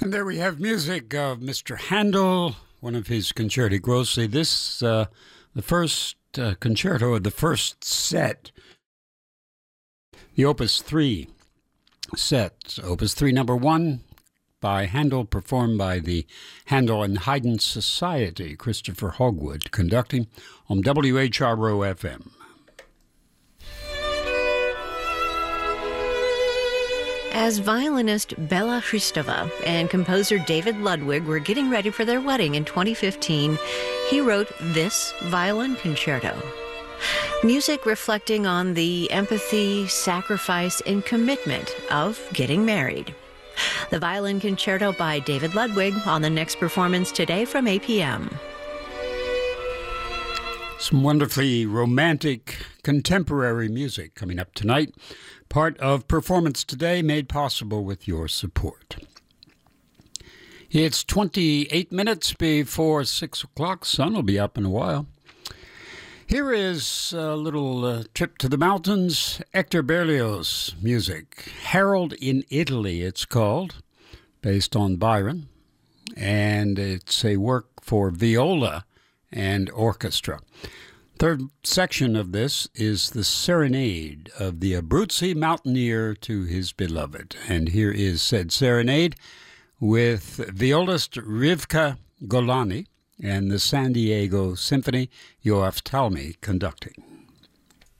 And there we have music of Mr. Handel, one of his concerti grossi. This, the first concerto of the first set, the Opus 3 set. Opus 3 number 1 by Handel, performed by the Handel and Haydn Society. Christopher Hogwood conducting on WHRO FM. As violinist Bela Hristova and composer David Ludwig were getting ready for their wedding in 2015, he wrote this violin concerto. Music reflecting on the empathy, sacrifice, and commitment of getting married. The violin concerto by David Ludwig on the next performance today from 8 p.m. Some wonderfully romantic contemporary music coming up tonight. Part of Performance Today made possible with your support. It's 28 minutes before 6 o'clock. Sun will be up in a while. Here is a little trip to the mountains. Hector Berlioz music. Harold in Italy, it's called, based on Byron. And it's a work for viola and orchestra. Third section of this is the serenade of the Abruzzi mountaineer to his beloved. And here is said serenade with violist Rivka Golani and the San Diego Symphony, Yoav Talmi conducting.